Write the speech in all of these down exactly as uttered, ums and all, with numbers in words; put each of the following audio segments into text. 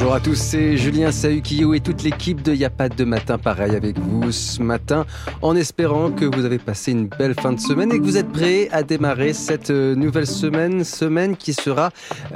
Bonjour à tous, c'est Julien Sahuquillou et toute l'équipe de Y'a pas de matin pareil avec vous ce matin, en espérant que vous avez passé une belle fin de semaine et que vous êtes prêts à démarrer cette nouvelle semaine, semaine qui sera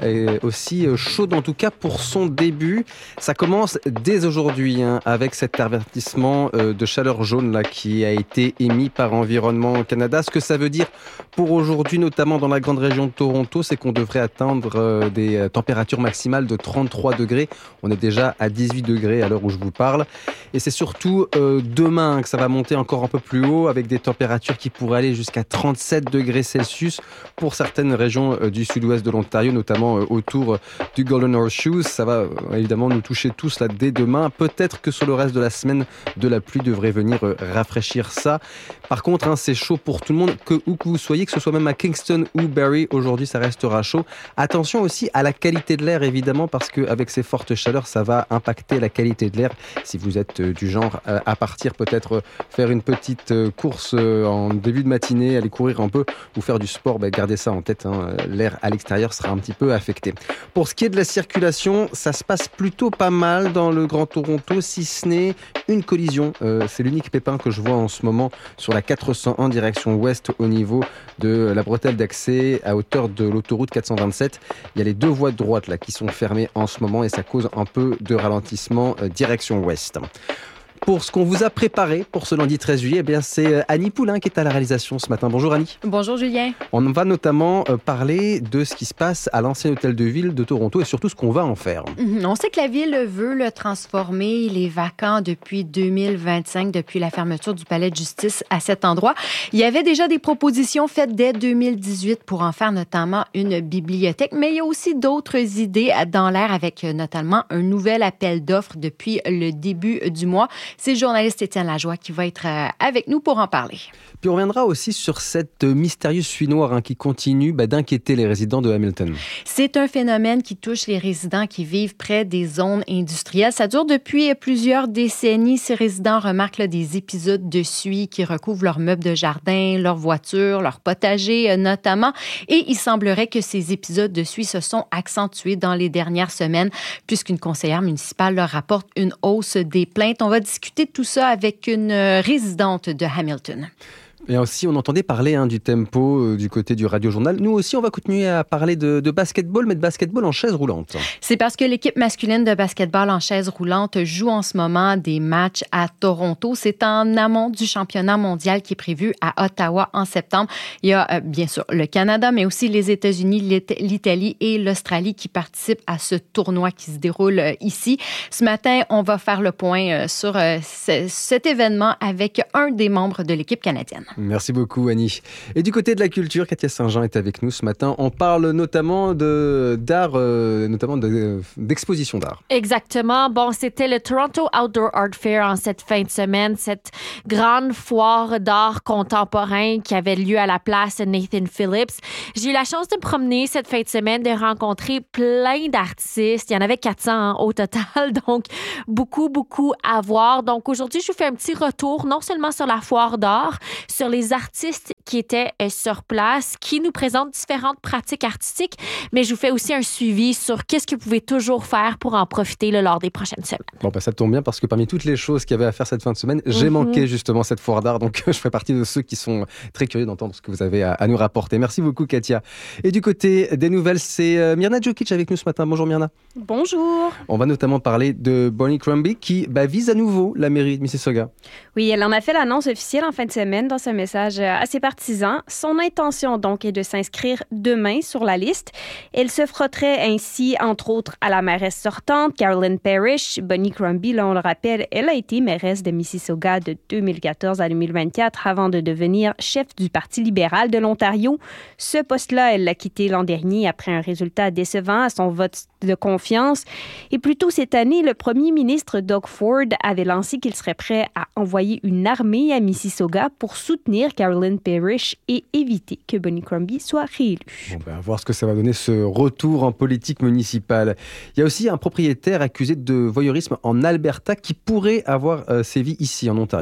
aussi chaude en tout cas pour son début. Ça commence dès aujourd'hui hein, avec cet avertissement de chaleur jaune là, qui a été émis par Environnement Canada. Ce que ça veut dire pour aujourd'hui, notamment dans la grande région de Toronto, c'est qu'on devrait atteindre des températures maximales de trente-trois degrés. On est déjà à dix-huit degrés à l'heure où je vous parle. Et c'est surtout euh, demain que ça va monter encore un peu plus haut avec des températures qui pourraient aller jusqu'à trente-sept degrés Celsius pour certaines régions euh, du sud-ouest de l'Ontario, notamment euh, autour euh, du Golden Horseshoe. Ça va euh, évidemment nous toucher tous là dès demain. Peut-être que sur le reste de la semaine, de la pluie devrait venir euh, rafraîchir ça. Par contre, hein, c'est chaud pour tout le monde, que où que vous soyez, que ce soit même à Kingston ou Barrie, aujourd'hui ça restera chaud. Attention aussi à la qualité de l'air évidemment, parce qu'avec ces fortes chaleurs, ça va impacter la qualité de l'air. Si vous êtes euh, du genre euh, à partir peut-être euh, faire une petite euh, course euh, en début de matinée, aller courir un peu ou faire du sport, bah, gardez ça en tête, hein, l'air à l'extérieur sera un petit peu affecté. Pour ce qui est de la circulation, ça se passe plutôt pas mal dans le Grand Toronto, si ce n'est une collision. Euh, c'est l'unique pépin que je vois en ce moment sur la quatre cent un direction ouest au niveau de la bretelle d'accès à hauteur de l'autoroute quatre cent vingt-sept. Il y a les deux voies de droite là qui sont fermées en ce moment et ça cause un peu de ralentissement euh, direction ouest. Pour ce qu'on vous a préparé pour ce lundi treize juillet, eh bien c'est Annie Poulain qui est à la réalisation ce matin. Bonjour Annie. Bonjour Julien. On va notamment parler de ce qui se passe à l'ancien hôtel de ville de Toronto et surtout ce qu'on va en faire. Mmh, on sait que la ville veut le transformer. Il est vacant depuis deux mille vingt-cinq, depuis la fermeture du palais de justice à cet endroit. Il y avait déjà des propositions faites dès deux mille dix-huit pour en faire notamment une bibliothèque, mais il y a aussi d'autres idées dans l'air avec notamment un nouvel appel d'offres depuis le début du mois. C'est le journaliste Étienne Lajoie qui va être avec nous pour en parler. Puis on reviendra aussi sur cette mystérieuse fuie noire hein, qui continue bah, d'inquiéter les résidents de Hamilton. C'est un phénomène qui touche les résidents qui vivent près des zones industrielles. Ça dure depuis plusieurs décennies. Ces résidents remarquent là, des épisodes de suie qui recouvrent leurs meubles de jardin, leurs voitures, leurs potagers notamment. Et il semblerait que ces épisodes de suie se sont accentués dans les dernières semaines puisqu'une conseillère municipale leur rapporte une hausse des plaintes. On va discuter de tout ça avec une résidente de Hamilton. Et aussi, on entendait parler hein, du tempo euh, du côté du Radio-Journal. Nous aussi, on va continuer à parler de, de basketball, mais de basketball en chaise roulante. C'est parce que l'équipe masculine de basketball en chaise roulante joue en ce moment des matchs à Toronto. C'est en amont du championnat mondial qui est prévu à Ottawa en septembre. Il y a euh, bien sûr le Canada, mais aussi les États-Unis, l'Italie et l'Australie qui participent à ce tournoi qui se déroule euh, ici. Ce matin, on va faire le point euh, sur euh, c- cet événement avec un des membres de l'équipe canadienne. Merci beaucoup, Annie. Et du côté de la culture, Katia Saint-Jean est avec nous ce matin. On parle notamment de, d'art, euh, notamment de, d'exposition d'art. Exactement. Bon, c'était le Toronto Outdoor Art Fair en cette fin de semaine, cette grande foire d'art contemporain qui avait lieu à la place Nathan Phillips. J'ai eu la chance de me promener cette fin de semaine, de rencontrer plein d'artistes. Il y en avait quatre cents hein, au total, donc beaucoup, beaucoup à voir. Donc aujourd'hui, je vous fais un petit retour, non seulement sur la foire d'art, sur les artistes qui étaient sur place, qui nous présentent différentes pratiques artistiques, mais je vous fais aussi un suivi sur qu'est-ce que vous pouvez toujours faire pour en profiter là, lors des prochaines semaines. Bon, bah, ça tombe bien parce que parmi toutes les choses qu'il y avait à faire cette fin de semaine, mm-hmm. j'ai manqué justement cette foire d'art, donc je ferai partie de ceux qui sont très curieux d'entendre ce que vous avez à, à nous rapporter. Merci beaucoup, Katia. Et du côté des nouvelles, c'est euh, Myrna Djokic avec nous ce matin. Bonjour Myrna. Bonjour. On va notamment parler de Bonnie Crombie qui bah, vise à nouveau la mairie de Mississauga. Oui, elle en a fait l'annonce officielle en fin de semaine dans ce message à ses partisans. Son intention, donc, est de s'inscrire demain sur la liste. Elle se frotterait ainsi, entre autres, à la mairesse sortante, Carolyn Parrish. Bonnie Crombie, là, on le rappelle, elle a été mairesse de Mississauga de deux mille quatorze à deux mille vingt-quatre avant de devenir chef du Parti libéral de l'Ontario. Ce poste-là, elle l'a quitté l'an dernier après un résultat décevant à son vote de confiance. Et plus tôt cette année, le premier ministre Doug Ford avait lancé qu'il serait prêt à envoyer une armée à Mississauga pour soutenir Carolyn Parrish et éviter que Bonnie Crombie soit réélue. Bon ben, à voir ce que ça va donner, ce retour en politique municipale. Il y a aussi un propriétaire accusé de voyeurisme en Alberta qui pourrait avoir euh, sévi ici, en Ontario.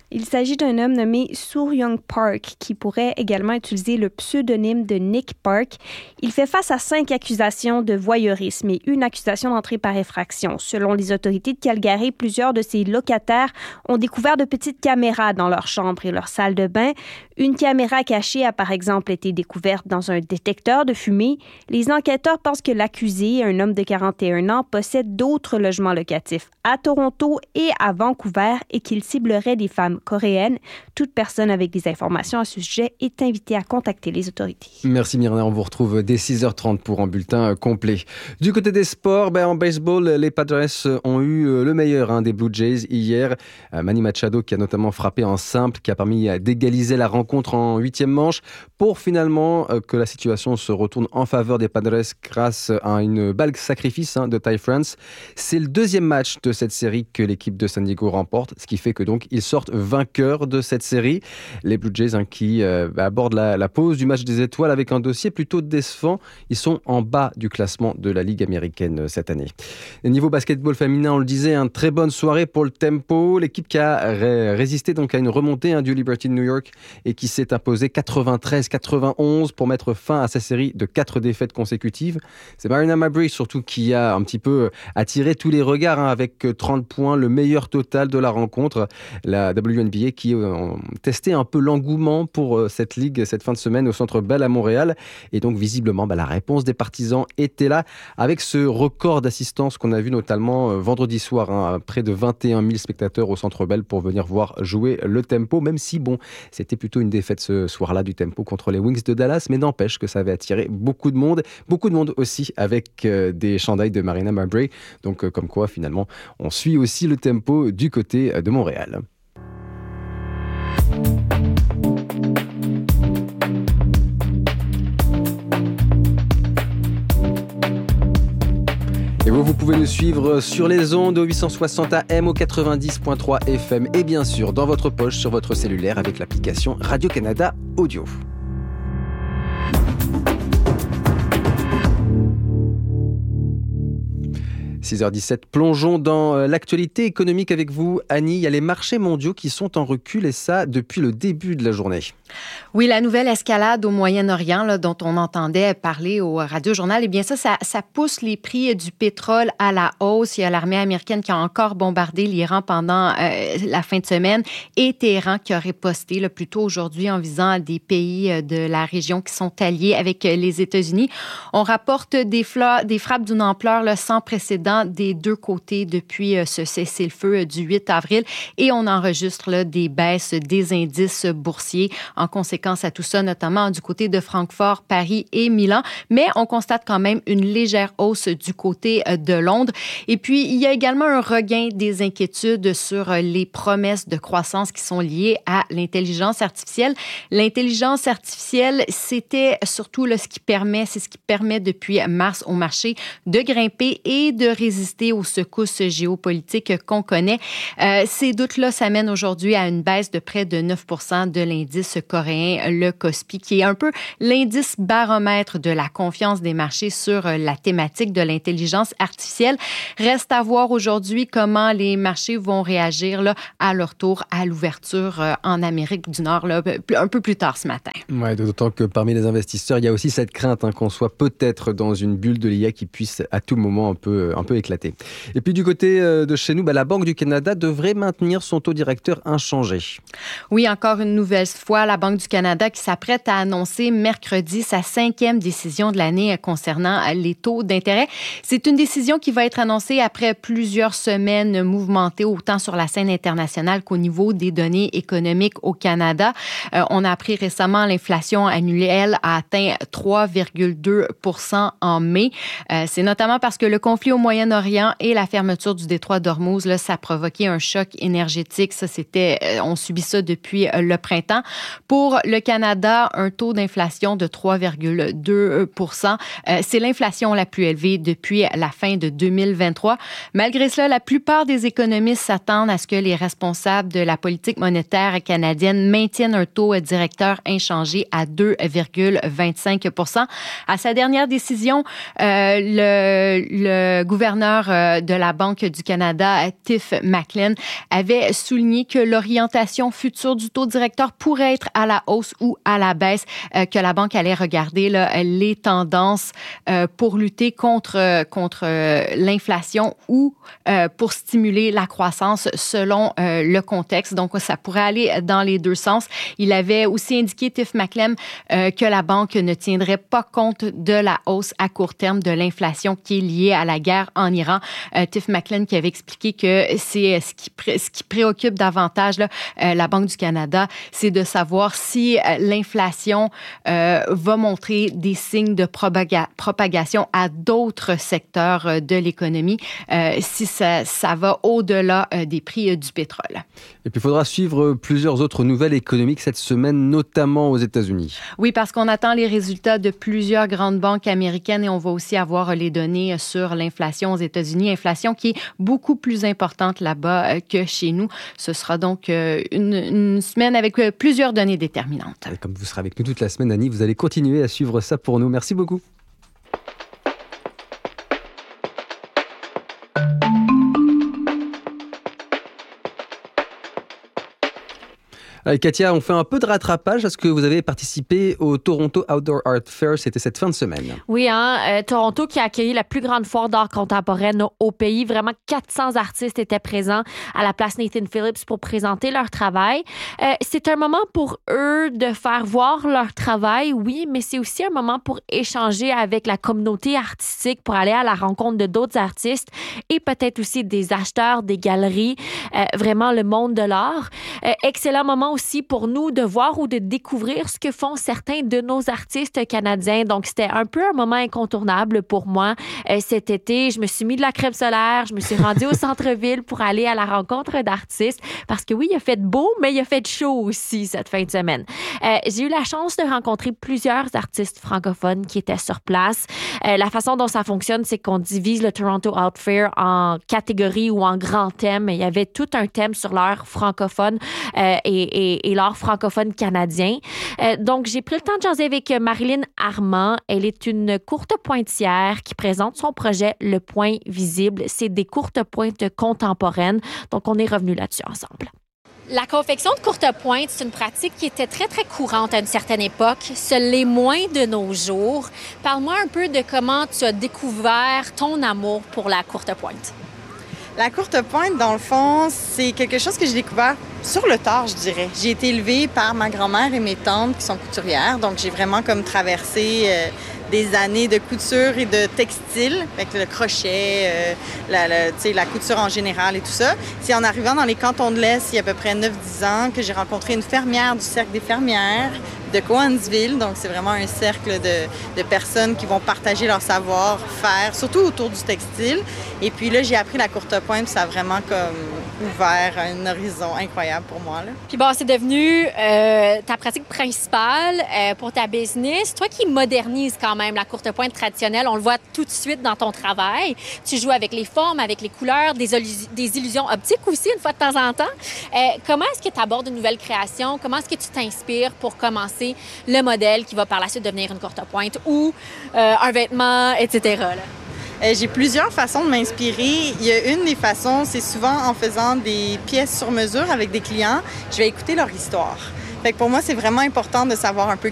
Il s'agit d'un homme nommé Soo-Young Park qui pourrait également utiliser le pseudonyme de Nick Park. Il fait face à cinq accusations de voyeurisme et une accusation d'entrée par effraction. Selon les autorités de Calgary, plusieurs de ses locataires ont découvert de petites caméras dans leur chambre et leur salle de bain. Une caméra cachée a par exemple été découverte dans un détecteur de fumée. Les enquêteurs pensent que l'accusé, un homme de quarante et un ans, possède d'autres logements locatifs à Toronto et à Vancouver et qu'il ciblerait des femmes coréennes. Toute personne avec des informations à ce sujet est invitée à contacter les autorités. Merci Myrna, on vous retrouve dès six heures trente pour un bulletin complet. Du côté des sports, ben en baseball, les Padres ont eu le meilleur hein, des Blue Jays hier. Manny Machado qui a notamment frappé en simple, qui a permis d'égaliser la rencontre en huitième manche pour finalement que la situation se retourne en faveur des Padres grâce à une balle sacrifice hein, de Ty France. C'est le deuxième match de cette série que l'équipe de San Diego remporte, ce qui fait que donc ils sortent vainqueurs de cette série. Les Blue Jays hein, qui euh, abordent la, la pause du match des étoiles avec un dossier plutôt décevant. Ils sont en bas du classement de la Ligue américaine euh, cette année. Et niveau basketball féminin, on le disait, une hein, très bonne soirée pour le Tempo. L'équipe qui a ré- résisté donc à une remontée hein, du Liberty de New York et qui s'est imposée quatre-vingt-treize quatre-vingt-onze pour mettre fin à sa série de quatre défaites consécutives. C'est Marina Mabrey surtout qui a un petit peu attiré tous les regards hein, avec trente points, le meilleur total de la rencontre. La W N B A qui ont testé un peu l'engouement pour cette ligue cette fin de semaine au Centre Bell à Montréal. Et donc visiblement, bah, la réponse des partisans était là avec ce record d'assistance qu'on a vu notamment euh, vendredi soir. Hein, près de vingt et un mille spectateurs au Centre Bell pour venir voir jouer le Tempo. Même si, bon, c'était plutôt une défaite ce soir-là du Tempo contre les Wings de Dallas. Mais n'empêche que ça avait attiré beaucoup de monde. Beaucoup de monde aussi avec euh, des chandails de Marina Mabrey. Donc euh, comme quoi finalement, on suit aussi le Tempo du côté de Montréal. Et vous, vous pouvez nous suivre sur les ondes au huit cent soixante A M, au quatre-vingt-dix virgule trois F M et bien sûr dans votre poche sur votre cellulaire avec l'application Radio-Canada Audio. six heures dix-sept, plongeons dans l'actualité économique avec vous, Annie. Il y a les marchés mondiaux qui sont en recul et ça depuis le début de la journée. Oui, la nouvelle escalade au Moyen-Orient là, dont on entendait parler au Radio-Journal, eh bien ça, ça, ça pousse les prix du pétrole à la hausse. Il y a l'armée américaine qui a encore bombardé l'Iran pendant euh, la fin de semaine et Téhéran qui aurait posté là, plus tôt aujourd'hui en visant des pays de la région qui sont alliés avec les États-Unis. On rapporte des, fla- des frappes d'une ampleur là, sans précédent des deux côtés depuis ce cessez-le-feu du huit avril et on enregistre là, des baisses des indices boursiers en conséquence à tout ça, notamment du côté de Francfort, Paris et Milan. Mais on constate quand même une légère hausse du côté de Londres. Et puis, il y a également un regain des inquiétudes sur les promesses de croissance qui sont liées à l'intelligence artificielle. L'intelligence artificielle, c'était surtout là, ce qui permet, c'est ce qui permet depuis mars au marché de grimper et de résister aux secousses géopolitiques qu'on connaît. Euh, ces doutes-là s'amènent aujourd'hui à une baisse de près de neuf pour cent de l'indice coréen, le Kospi, qui est un peu l'indice baromètre de la confiance des marchés sur la thématique de l'intelligence artificielle. Reste à voir aujourd'hui comment les marchés vont réagir là, à leur tour à l'ouverture en Amérique du Nord là, un peu plus tard ce matin. Ouais, d'autant que parmi les investisseurs, il y a aussi cette crainte hein, qu'on soit peut-être dans une bulle de l'I A qui puisse à tout moment un peu, un peu éclater. Et puis du côté de chez nous, bah, la Banque du Canada devrait maintenir son taux directeur inchangé. Oui, encore une nouvelle fois, la Banque du Canada qui s'apprête à annoncer mercredi sa cinquième décision de l'année concernant les taux d'intérêt. C'est une décision qui va être annoncée après plusieurs semaines mouvementées autant sur la scène internationale qu'au niveau des données économiques au Canada. Euh, on a appris récemment l'inflation annuelle a atteint trois virgule deux pour cent en mai. Euh, c'est notamment parce que le conflit au Moyen-Orient et la fermeture du détroit d'Ormuz, là, ça a provoqué un choc énergétique. Ça, c'était, euh, on subit ça depuis euh, le printemps. Pour le Canada, un taux d'inflation de trois virgule deux pour cent. Euh, c'est l'inflation la plus élevée depuis la fin de deux mille vingt-trois. Malgré cela, la plupart des économistes s'attendent à ce que les responsables de la politique monétaire canadienne maintiennent un taux directeur inchangé à deux virgule vingt-cinq pour cent. À sa dernière décision, euh, le, le gouvernement gouverneur euh, de la Banque du Canada, Tiff Macklem, avait souligné que l'orientation future du taux directeur pourrait être à la hausse ou à la baisse, euh, que la banque allait regarder là, les tendances euh, pour lutter contre, contre euh, l'inflation ou euh, pour stimuler la croissance selon euh, le contexte. Donc, ça pourrait aller dans les deux sens. Il avait aussi indiqué, Tiff Macklem, euh, que la banque ne tiendrait pas compte de la hausse à court terme de l'inflation qui est liée à la guerre en Iran. Euh, Tiff Macklem qui avait expliqué que c'est ce qui, pré- ce qui préoccupe davantage là, euh, la Banque du Canada, c'est de savoir si euh, l'inflation euh, va montrer des signes de propaga- propagation à d'autres secteurs euh, de l'économie, euh, si ça, ça va au-delà euh, des prix euh, du pétrole. Et puis, il faudra suivre plusieurs autres nouvelles économiques cette semaine, notamment aux États-Unis. Oui, parce qu'on attend les résultats de plusieurs grandes banques américaines et on va aussi avoir les données sur l'inflation aux États-Unis, inflation qui est beaucoup plus importante là-bas que chez nous. Ce sera donc une, une semaine avec plusieurs données déterminantes. Et comme vous serez avec nous toute la semaine, Annie, vous allez continuer à suivre ça pour nous. Merci beaucoup. Allez, Katia, on fait un peu de rattrapage parce que vous avez participé au Toronto Outdoor Art Fair. C'était cette fin de semaine. Oui, hein, euh, Toronto qui a accueilli la plus grande foire d'art contemporaine au pays. Vraiment, quatre cents artistes étaient présents à la place Nathan Phillips pour présenter leur travail. Euh, c'est un moment pour eux de faire voir leur travail, oui, mais c'est aussi un moment pour échanger avec la communauté artistique, pour aller à la rencontre de d'autres artistes et peut-être aussi des acheteurs, des galeries, euh, vraiment le monde de l'art. Euh, excellent moment aussi pour nous de voir ou de découvrir ce que font certains de nos artistes canadiens. Donc, c'était un peu un moment incontournable pour moi euh, cet été. Je me suis mis de la crème solaire, je me suis rendue au centre-ville pour aller à la rencontre d'artistes parce que oui, il a fait beau, mais il a fait chaud aussi cette fin de semaine. Euh, j'ai eu la chance de rencontrer plusieurs artistes francophones qui étaient sur place. Euh, la façon dont ça fonctionne, c'est qu'on divise le Toronto Art Fair en catégories ou en grands thèmes. Il y avait tout un thème sur l'art francophone euh, et, et, et l'art francophone canadien. Euh, donc, j'ai pris le temps de jaser avec Marilyn Armand. Elle est une courte pointière qui présente son projet Le Point Visible. C'est des courtes pointes contemporaines. Donc, on est revenu là-dessus ensemble. La confection de courte pointe, c'est une pratique qui était très, très courante à une certaine époque. Ce l'est moins de nos jours. Parle-moi un peu de comment tu as découvert ton amour pour la courte pointe. La courte pointe, dans le fond, c'est quelque chose que j'ai découvert sur le tard, je dirais. J'ai été élevée par ma grand-mère et mes tantes qui sont couturières, donc j'ai vraiment comme traversé euh, des années de couture et de textile, avec le crochet, euh, la, la, tu sais, la couture en général et tout ça. C'est en arrivant dans les cantons de l'Est, il y a à peu près neuf dix ans, que j'ai rencontré une fermière du Cercle des fermières de Cowansville. Donc, c'est vraiment un cercle de, de personnes qui vont partager leur savoir-faire, surtout autour du textile. Et puis là, j'ai appris la courte pointe, puis ça a vraiment comme ouvert un horizon incroyable pour moi, là. Puis bon, c'est devenu euh, ta pratique principale euh, pour ta business. Toi qui modernises quand même la courte pointe traditionnelle, on le voit tout de suite dans ton travail. Tu joues avec les formes, avec les couleurs, des, illusions, des illusions optiques aussi, une fois de temps en temps. Euh, comment est-ce que tu abordes une nouvelle création? Comment est-ce que tu t'inspires pour commencer le modèle qui va par la suite devenir une courte pointe ou euh, un vêtement, et cetera là? Euh, j'ai plusieurs façons de m'inspirer. Il y a une des façons, c'est souvent en faisant des pièces sur mesure avec des clients. Je vais écouter leur histoire. Fait que pour moi, c'est vraiment important de savoir un peu